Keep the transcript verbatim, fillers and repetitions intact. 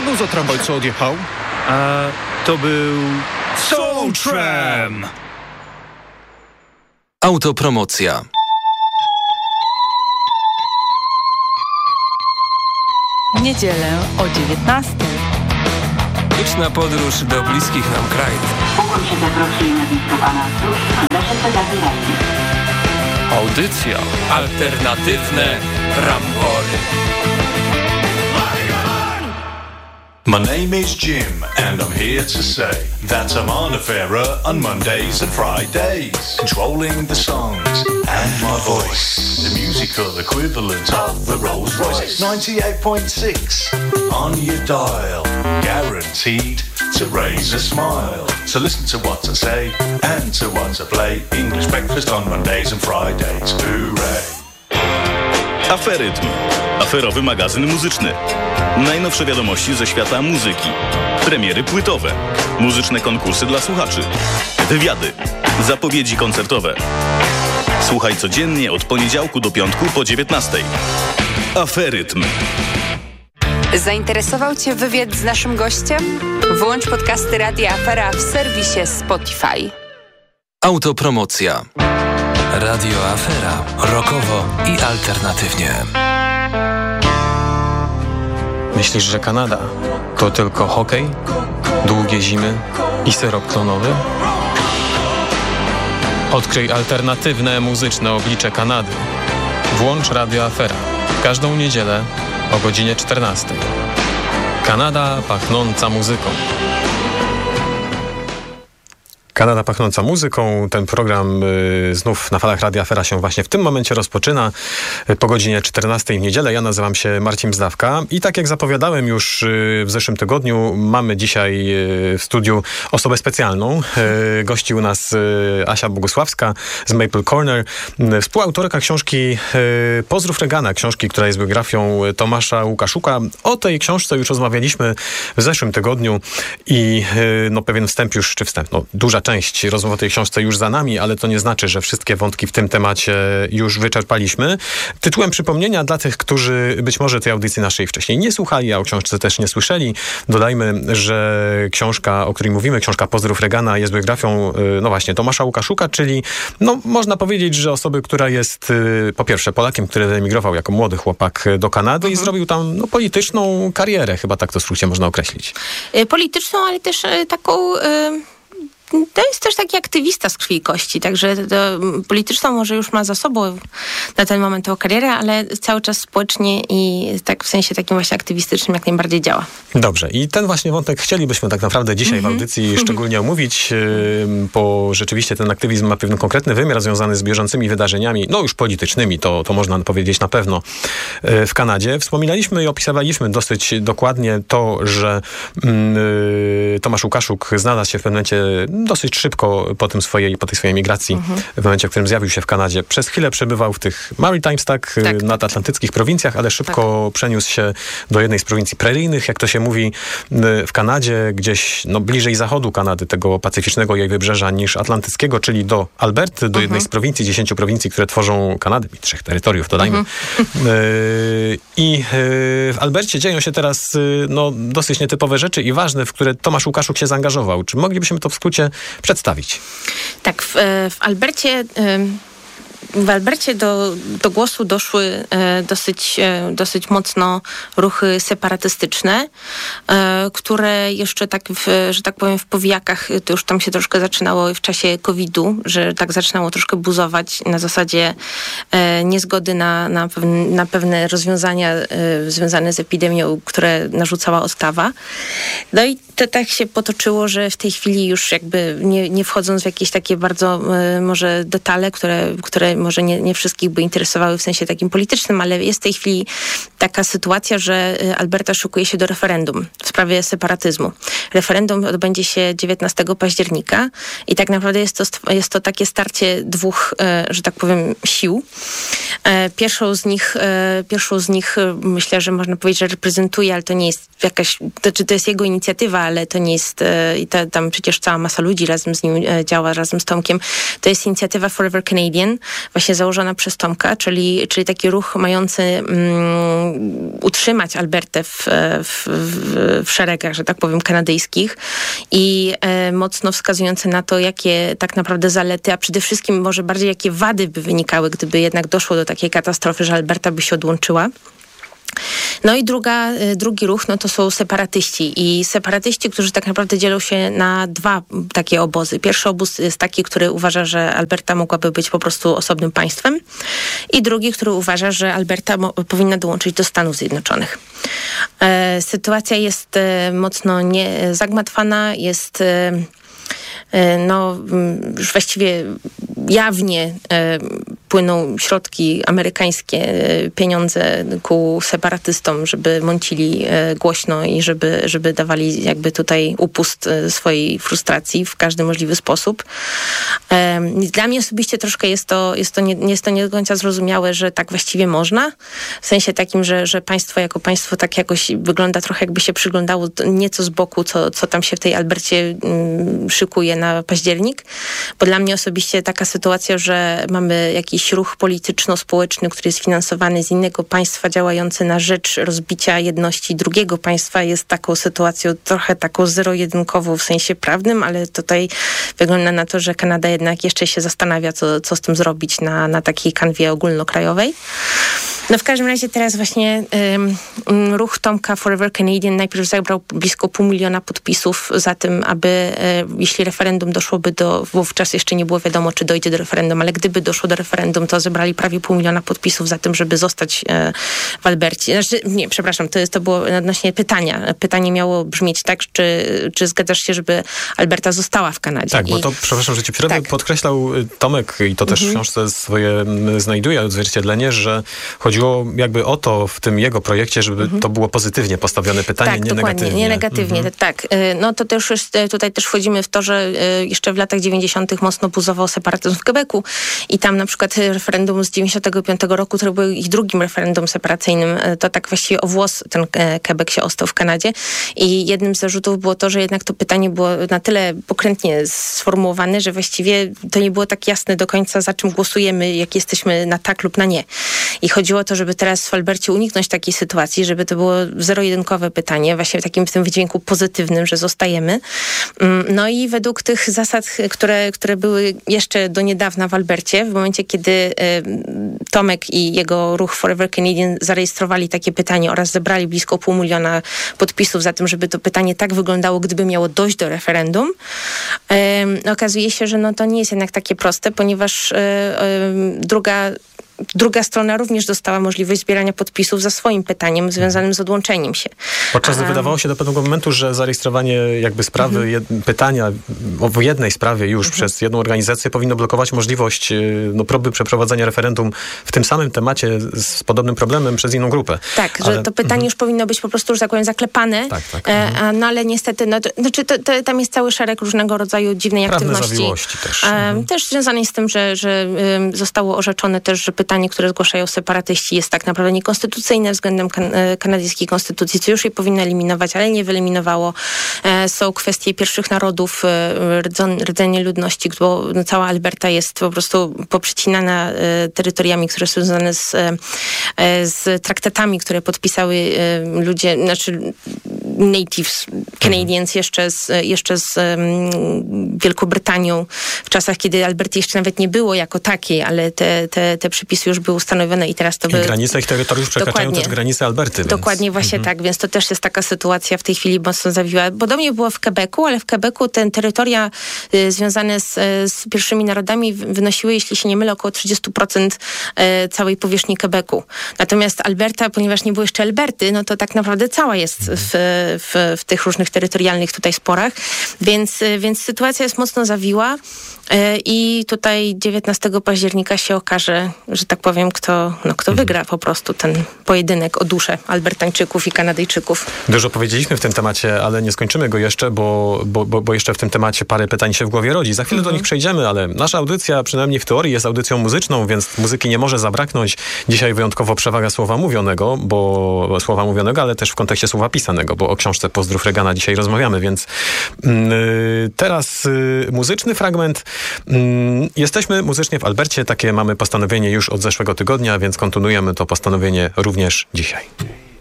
był za tramwaj, co odjechał? A to był Soul Tram. Autopromocja. W niedzielę o dziewiętnastej. Liczna podróż do bliskich nam krajów. Audycja. Alternatywne rambory. My name is Jim, and I'm here to say that I'm on a fairer on Mondays and Fridays, controlling the songs and my voice, the musical equivalent of the Rolls Royce. ninety-eight point six on your dial, guaranteed to raise a smile. So listen to what I say and to what I play. English breakfast on Mondays and Fridays. Hooray! Aferytm. Aferowy magazyn muzyczny. Najnowsze wiadomości ze świata muzyki. Premiery płytowe. Muzyczne konkursy dla słuchaczy. Wywiady. Zapowiedzi koncertowe. Słuchaj codziennie od poniedziałku do piątku po dziewiętnastej. Aferytm. Zainteresował Cię wywiad z naszym gościem? Włącz podcasty Radia Afera w serwisie Spotify. Autopromocja. Radio Afera. Rockowo i alternatywnie. Myślisz, że Kanada to tylko hokej, długie zimy i syrop klonowy? Odkryj alternatywne muzyczne oblicze Kanady. Włącz Radio Afera każdą niedzielę o godzinie czternastej. Kanada pachnąca muzyką. Kanada pachnąca muzyką. Ten program y, znów na falach Radia Afera się właśnie w tym momencie rozpoczyna y, po godzinie czternastej w niedzielę. Ja nazywam się Marcin Bzdawka i tak jak zapowiadałem już y, w zeszłym tygodniu, mamy dzisiaj y, w studiu osobę specjalną. Y, gości u nas y, Asia Bogusławska z Maple Corner, y, współautorka książki y, Pozdrów Regana, książki, która jest biografią Tomasza Łukaszuka. O tej książce już rozmawialiśmy w zeszłym tygodniu i y, no pewien wstęp już, czy wstęp, no duża część rozmów o tej książce już za nami, ale to nie znaczy, że wszystkie wątki w tym temacie już wyczerpaliśmy. Tytułem przypomnienia dla tych, którzy być może tej audycji naszej wcześniej nie słuchali, a o książce też nie słyszeli, dodajmy, że książka, o której mówimy, książka Pozdrów Regana, jest biografią, no właśnie, Tomasza Łukaszuka, czyli no można powiedzieć, że osoby, która jest po pierwsze Polakiem, który emigrował jako młody chłopak do Kanady mhm. i zrobił tam no, polityczną karierę, chyba tak to w skrócie można określić. Polityczną, ale też taką... Y- To jest też taki aktywista z krwi i kości, także to polityczną może już ma za sobą na ten moment tą karierę, ale cały czas społecznie i tak w sensie takim właśnie aktywistycznym jak najbardziej działa. Dobrze. I ten właśnie wątek chcielibyśmy tak naprawdę dzisiaj mm-hmm. w audycji szczególnie omówić, bo rzeczywiście ten aktywizm ma pewien konkretny wymiar związany z bieżącymi wydarzeniami, no już politycznymi, to, to można powiedzieć na pewno w Kanadzie. Wspominaliśmy i opisywaliśmy dosyć dokładnie to, że yy, Tomasz Łukaszuk znalazł się w pewnym momencie dosyć szybko po tym swojej, po tej swojej migracji, mhm. w momencie, w którym zjawił się w Kanadzie. Przez chwilę przebywał w tych Maritimes, tak, tak nadatlantyckich prowincjach, ale szybko tak. przeniósł się do jednej z prowincji preryjnych, jak to się mówi, w Kanadzie, gdzieś no, bliżej zachodu Kanady, tego pacyficznego jej wybrzeża niż atlantyckiego, czyli do Alberty, do mhm. jednej z prowincji, dziesięciu prowincji, które tworzą Kanadę i trzech terytoriów, dodajmy. Mhm. Y- I y- w Albercie dzieją się teraz y- no, dosyć nietypowe rzeczy i ważne, w które Tomasz Łukaszuk się zaangażował. Czy moglibyśmy to w skrócie przedstawić? Tak, w, w Albercie... Y- W Albercie do, do głosu doszły e, dosyć, e, dosyć mocno ruchy separatystyczne, e, które jeszcze tak, w, że tak powiem, w powijakach, to już tam się troszkę zaczynało w czasie kowida, że tak zaczynało troszkę buzować na zasadzie e, niezgody na, na, pewne, na pewne rozwiązania e, związane z epidemią, które narzucała ustawa. No i to tak się potoczyło, że w tej chwili już jakby nie, nie wchodząc w jakieś takie bardzo e, może detale, które, które może nie, nie wszystkich by interesowały w sensie takim politycznym, ale jest w tej chwili taka sytuacja, że Alberta szykuje się do referendum w sprawie separatyzmu. Referendum odbędzie się dziewiętnastego października i tak naprawdę jest to, jest to takie starcie dwóch, że tak powiem, sił. Pierwszą z nich, pierwszą z nich myślę, że można powiedzieć, że reprezentuje, ale to nie jest jakaś, to, czy to jest jego inicjatywa, ale to nie jest, i ta, tam przecież cała masa ludzi razem z nim działa, razem z Tomkiem. To jest inicjatywa Forever Canadian, właśnie założona przez Tomka, czyli, czyli taki ruch mający um, utrzymać Albertę w, w, w, w szeregach, że tak powiem, kanadyjskich i e, mocno wskazujący na to, jakie tak naprawdę zalety, a przede wszystkim może bardziej jakie wady by wynikały, gdyby jednak doszło do takiej katastrofy, że Alberta by się odłączyła. No i druga, drugi ruch, no to są separatyści i separatyści, którzy tak naprawdę dzielą się na dwa takie obozy. Pierwszy obóz jest taki, który uważa, że Alberta mogłaby być po prostu osobnym państwem i drugi, który uważa, że Alberta mo- powinna dołączyć do Stanów Zjednoczonych. E, sytuacja jest e, mocno nie, zagmatwana, jest e, no już właściwie jawnie e, płyną środki amerykańskie, e, pieniądze ku separatystom, żeby mącili e, głośno i żeby, żeby dawali jakby tutaj upust e, swojej frustracji w każdy możliwy sposób. E, dla mnie osobiście troszkę jest to, jest to, nie, jest to nie do końca zrozumiałe, że tak właściwie można. W sensie takim, że, że państwo jako państwo tak jakoś wygląda trochę jakby się przyglądało nieco z boku, co, co tam się w tej Albercie mm, szykuje na październik, bo dla mnie osobiście taka sytuacja, że mamy jakiś ruch polityczno-społeczny, który jest finansowany z innego państwa, działający na rzecz rozbicia jedności drugiego państwa, jest taką sytuacją trochę taką zero-jedynkową w sensie prawnym, ale tutaj wygląda na to, że Kanada jednak jeszcze się zastanawia, co, co z tym zrobić na, na takiej kanwie ogólnokrajowej. No w każdym razie teraz właśnie um, ruch Tomka Forever Canadian najpierw zebrał blisko pół miliona podpisów za tym, aby e, jeśli referendum doszłoby do, wówczas jeszcze nie było wiadomo, czy dojdzie do referendum, ale gdyby doszło do referendum, to zebrali prawie pół miliona podpisów za tym, żeby zostać e, w Albercie. Znaczy, nie, przepraszam, to, jest, to było odnośnie pytania. Pytanie miało brzmieć tak, czy, czy zgadzasz się, żeby Alberta została w Kanadzie? Tak, I, bo to, przepraszam, że ci przerwę, tak. Podkreślał Tomek i to też mhm. w książce swoje znajduje odzwierciedlenie, że chodziło jakby o to w tym jego projekcie, żeby mhm. to było pozytywnie postawione pytanie, tak, nie dokładnie, negatywnie. nie negatywnie, mhm. tak. No to też jest, tutaj też wchodzimy w to, że jeszcze w latach dziewięćdziesiątych mocno buzował separatyzm w Quebecu i tam na przykład referendum z dziewięćdziesiątego piątego roku, które było ich drugim referendum separacyjnym, to tak właściwie o włos ten Quebec się ostał w Kanadzie i jednym z zarzutów było to, że jednak to pytanie było na tyle pokrętnie sformułowane, że właściwie to nie było tak jasne do końca, za czym głosujemy, jak jesteśmy na tak lub na nie. I chodziło o to, żeby teraz w Albercie uniknąć takiej sytuacji, żeby to było zero-jedynkowe pytanie, właśnie w takim w tym wydźwięku pozytywnym, że zostajemy. No i według tych zasad, które, które były jeszcze do niedawna w Albercie, w momencie, kiedy y, Tomek i jego ruch Forever Canadian zarejestrowali takie pytanie oraz zebrali blisko pół miliona podpisów za tym, żeby to pytanie tak wyglądało, gdyby miało dojść do referendum, y, okazuje się, że no to nie jest jednak takie proste, ponieważ y, y, druga Druga strona również dostała możliwość zbierania podpisów za swoim pytaniem związanym z odłączeniem się. Podczas A... wydawało się do pewnego momentu, że zarejestrowanie jakby sprawy, mm-hmm. jed, pytania o jednej sprawie już mm-hmm. przez jedną organizację powinno blokować możliwość no, próby przeprowadzenia referendum w tym samym temacie z podobnym problemem przez inną grupę. Tak, ale... że to pytanie mm-hmm. już powinno być po prostu, że tak powiem, zaklepane. Tak, tak. E, a, no ale niestety, no, to, znaczy to, to, tam jest cały szereg różnego rodzaju dziwnej Prawne aktywności. zawiłości też. E, mm-hmm. Też związane z tym, że, że um, zostało orzeczone też, że pytanie, które zgłaszają separatyści, jest tak naprawdę niekonstytucyjne względem kan- kanadyjskiej konstytucji, co już je powinno eliminować, ale nie wyeliminowało. E, są kwestie pierwszych narodów, e, rdzon, rdzenie ludności, bo no, cała Alberta jest po prostu poprzecinana e, terytoriami, które są związane z, e, z traktatami, które podpisały e, ludzie, znaczy natives, Canadians jeszcze z, jeszcze z um, Wielkobrytanią w czasach, kiedy Alberty jeszcze nawet nie było jako takiej, ale te, te, te przepisy już były ustanowione i teraz to by... I granice ich terytoriów przekraczają też granice Alberty. Więc... Dokładnie, właśnie mhm. tak, więc to też jest taka sytuacja w tej chwili mocno zawiła. Podobnie było w Quebecu, ale w Quebecu te terytoria y, związane z, z pierwszymi narodami wynosiły, jeśli się nie mylę, około trzydzieści procent y, całej powierzchni Quebecu. Natomiast Alberta, ponieważ nie było jeszcze Alberty, no to tak naprawdę cała jest mhm. w, w, w tych różnych terytorialnych tutaj sporach, więc, więc sytuacja jest mocno zawiła i tutaj dziewiętnastego października się okaże, że tak powiem, kto, no, kto wygra po prostu ten pojedynek o duszę Albertańczyków i Kanadyjczyków. Dużo powiedzieliśmy w tym temacie, ale nie skończymy go jeszcze, bo, bo, bo, bo jeszcze w tym temacie parę pytań się w głowie rodzi. Za chwilę mm-hmm. do nich przejdziemy, ale nasza audycja, przynajmniej w teorii, jest audycją muzyczną, więc muzyki nie może zabraknąć. Dzisiaj wyjątkowo przewaga słowa mówionego, bo słowa mówionego, ale też w kontekście słowa pisanego, bo o książce Pozdrów Reagana dzisiaj rozmawiamy, więc yy, teraz yy, muzyczny fragment. Yy, jesteśmy muzycznie w Albercie, takie mamy postanowienie już od zeszłego tygodnia, więc kontynuujemy to postanowienie również dzisiaj.